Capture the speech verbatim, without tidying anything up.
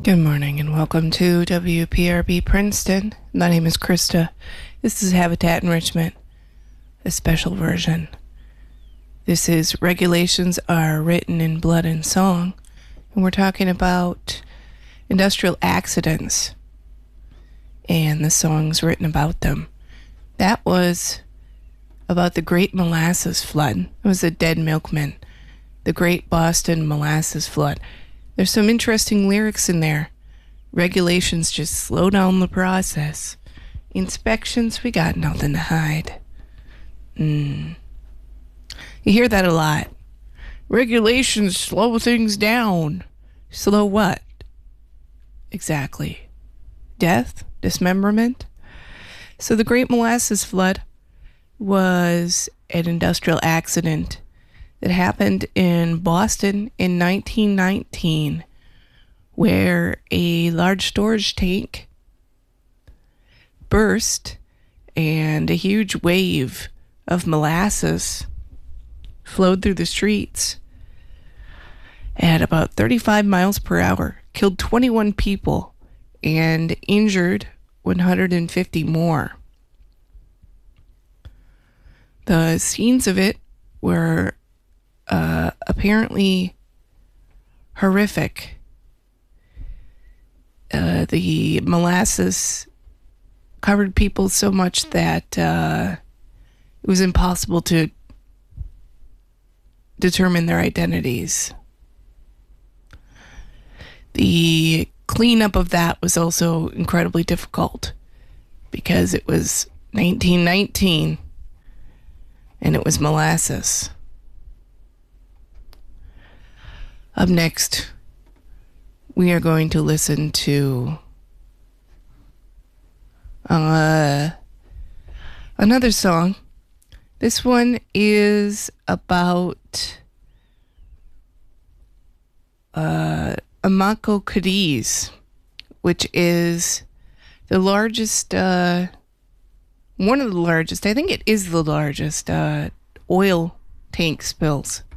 Good morning and welcome to W P R B Princeton. My name is Krista. This is Habitat Enrichment, a special version. This is Regulations Are Written in Blood and Song, and we're talking about industrial accidents and the songs written about them. That was about the Great Molasses Flood. It was the Dead Milkmen, the Great Boston Molasses Flood. There's some interesting lyrics in there. Regulations just slow down the process. Inspections, we got nothing to hide. Mm. You hear that a lot. Regulations slow things down. Slow what? Exactly. Death? Dismemberment? So the Great Molasses Flood was an industrial accident that happened in Boston in nineteen nineteen, where a large storage tank burst and a huge wave of molasses flowed through the streets at about thirty-five miles per hour, killed twenty-one people, and injured one hundred fifty more. The scenes of it were Uh, apparently horrific. Uh, the molasses covered people so much that uh, it was impossible to determine their identities. The cleanup of that was also incredibly difficult because it was nineteen nineteen and it was molasses. Up next, we are going to listen to uh, another song. This one is about uh, Amoco Cadiz, which is the largest, uh, one of the largest, I think it is the largest uh, oil tank spills